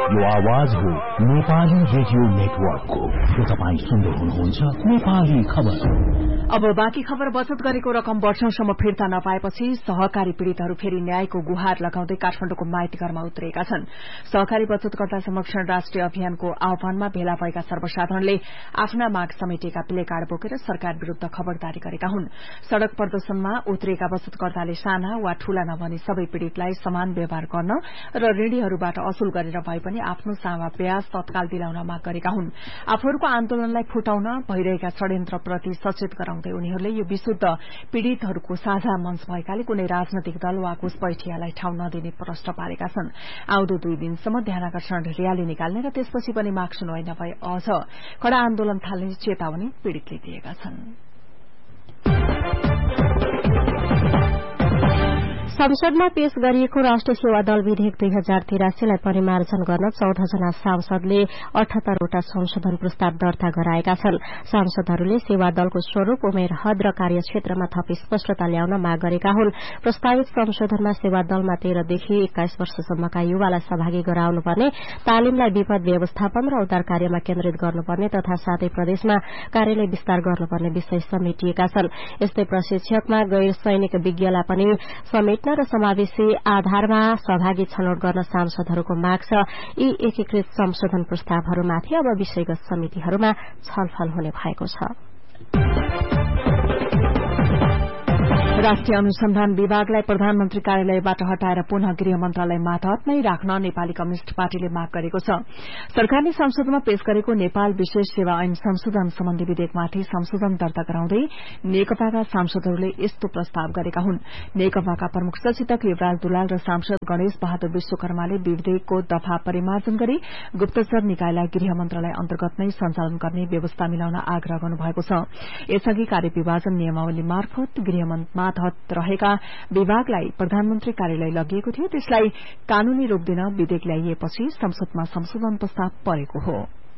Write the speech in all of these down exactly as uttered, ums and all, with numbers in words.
यो आवाज हो नेपाली रेडियो नेटवर्कको। यो तपाईँ सुन्दै हुनुहुन्छ नेपाली खबर। अब बाँकी खबर। बचत गरेको रकम वर्षौंसम्म फिर्ता नपाएपछि सहकारी पीड़ितहरू फेरि न्यायको गुहार लगाउँदै काठमाडौँको माइतीघरमा उत्रिएका छन्। सहकारी बचतकर्ता संरक्षण राष्ट्रिय अभियानको आह्वानमा भेला भएका सर्वसाधारणले आफ्ना माग समेटेका प्लेकार्ड बोकेर सरकार विरूद्ध खबरदारी गरेका हुन्। सड़क प्रदर्शनमा उत्रिएका बचतकर्ताले साना वा ठूला नभनी सबै पीड़ितलाई समान व्यवहार गर्न र ऋणीहरूबाट असुल गरेर भए पनि आफ्नो सावा ब्याज तत्काल दिलाउन माग गरेका हुन्। आफूहरूको आन्दोलनलाई फुटाउन भइरहेका षड्यन्त्रप्रति सचेत गराउँदै उनीहरूले यो विशुद्ध पीड़ितहरूको साझा मंच भएकाले कुनै राजनैतिक दल वा घुसपैठियालाई ठाउँ नदिने प्रश्न पारेका छन्। आउँदो दुई दिनसम्म ध्यानाकर्षण र्याली निकाल्ने र त्यसपछि पनि माग सुनवाई नभए अझ कड़ा आन्दोलन थाल्ने चेतावनी पीड़ितले दिएका छन्। संसदमा पेश गरिएको राष्ट्रिय सेवा दल विधेयक दुई हजार तिरासीलाई परिमार्जन गर्न चौध जना सांसदले अठहत्तरवटा संशोधन प्रस्ताव दर्ता गराएका छन्। सांसदहरूले सेवा दलको स्वरूप, उमेर, हद र कार्यक्षेत्रमा थप स्पष्टता ल्याउन माग गरेका हुन्। प्रस्तावित संशोधनमा सेवा दलमा तेह्रदेखि एक्काइस वर्षसम्मका युवालाई सहभागी गराउनुपर्ने, तालिमलाई विपद व्यवस्थापन र उद्धार कार्यमा केन्द्रित गर्नुपर्ने तथा साथै प्रदेशमा कार्यालय विस्तार गर्नुपर्ने विषय समेटिएका छन्। यस्तै प्रशिक्षकमा गैर सैनिक विज्ञलाई पनि समेट्न र समावेशी आधारमा सहभागी छनौट गर्न सांसदहरूको माग छ। यी एकीकृत संशोधन प्रस्तावहरूमाथि अब विषयगत समितिहरूमा छलफल हुने भएको छ। राष्ट्रिय अनुसन्धान विभागलाई प्रधानमन्त्री कार्यालयबाट हटाएर पुनः गृह मन्त्रालय मातहतमै राख्न नेपाली कम्युनिष्ट पार्टीले माग गरेको छ। सरकारले संसदमा पेश गरेको नेपाल विशेष सेवा ऐन संशोधन सम्बन्धी विधेयकमाथि संशोधन दर्ता गराउँदै नेकपाका सांसदहरूले यस्तो प्रस्ताव गरेका हुन्। नेकपाका प्रमुख सचेतक युवराज दुलाल र सांसद गणेश बहादुर विश्वकर्माले विधेयकको दफा परिमार्जन गरी गुप्तचर निकायलाई गृह मन्त्रालय अन्तर्गत नै सञ्चालन गर्ने व्यवस्था मिलाउन आग्रह गर्नुभएको छ। यसअघि कार्यविभाजन नियमावली मार्फत गृह मातहत रहेका विभागलाई प्रधानमन्त्री कार्यालय लगिएको थियो। त्यसलाई कानूनी रूप दिन विधेयक ल्याइएपछि संसदमा संशोधन प्रस्ताव परेको हो।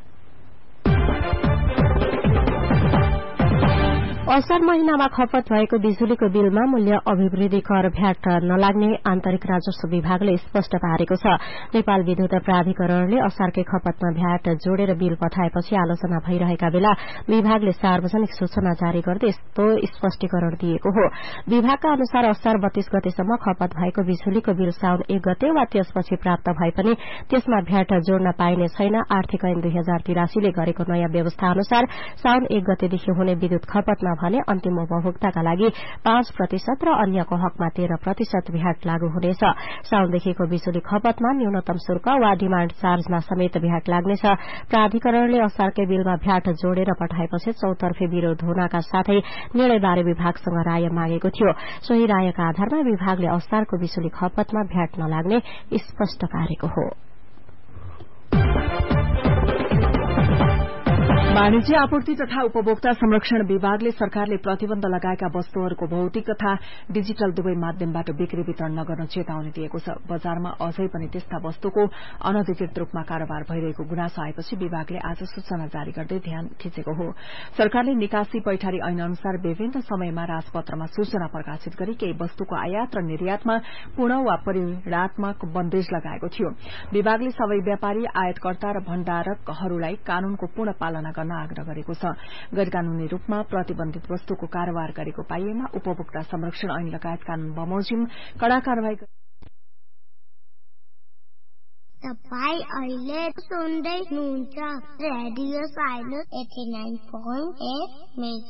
असार महिनामा खपत भएको बिजुलीको बिलमा मूल्य अभिवृद्धि कर भ्याट नलाग्ने आन्तरिक राजस्व विभागले स्पष्ट पारेको छ। नेपाल विद्युत प्राधिकरणले असारकै खपतमा भ्याट जोडेर बिल पठाएपछि आलोचना भइरहेका बेला विभागले सार्वजनिक सूचना जारी गर्दै यस्तो स्पष्टीकरण दिएको हो। विभागका अनुसार असार बत्तीस गतेसम्म खपत भएको बिजुलीको बिल साउन एक गते वा त्यसपछि प्राप्त भए पनि त्यसमा भ्याट जोड्न पाइने छैन। आर्थिक ऐन दुई हजार तिरासीले गरेको नयाँ व्यवस्था अनुसार साउन एक गतेदेखि हुने विद्युत खपतमा भने अन्तिम उपभोक्ताका लागि पाँच प्रतिशत र अन्यको हकमा तेह्र प्रतिशत भ्याट लागू हुनेछ। साउनदेखिको बिजुली खपतमा न्यूनतम शुल्क वा डिमाण्ड चार्जमा समेत भ्याट लाग्नेछ। प्राधिकरणले असारकै बिलमा भ्याट जोडेर पठाएपछि चौतर्फे विरोध हुनका साथै निर्णयबारे विभागसँग राय मागेको थियो। सोही रायका आधारमा विभागले असारको बिजुली खपतमा भ्याट नलाग्ने स्पष्ट पारेको हो। वाणिज्य आपूर्ति तथा उपभोक्ता संरक्षण विभागले सरकारले प्रतिबन्ध लगाएका वस्तुहरूको भौतिक तथा डिजिटल दुवै माध्यमबाट बिक्री वितरण नगर्न चेतावनी दिएको छ। बजारमा अझै पनि त्यस्ता वस्तुको अनधिकृत रूपमा कारोबार भइरहेको गुनासो आएपछि विभागले आज सूचना जारी गर्दै ध्यान खिचेको हो। सरकारले निकासी पैठारी ऐन अनुसार विभिन्न समयमा राजपत्रमा सूचना प्रकाशित गरी केही वस्तुको आयात र निर्यातमा पूर्ण वा परिणात्मक बन्देज लगाएको थियो। विभागले सबै व्यापारी, आयातकर्ता र भण्डारकहरूलाई कानूनको पूर्ण पालना गर्न आग्रह गरेको छ। गैरकानूनी रूपमा प्रतिबन्धित वस्तुको कारोबार गरेको पाइएमा उपभोक्ता संरक्षण ऐन लगायत कानून बमोजिम कड़ा कारवाही तपाई अहिले सुन्दै हुनुहुन्छ radio silence eighty nine point at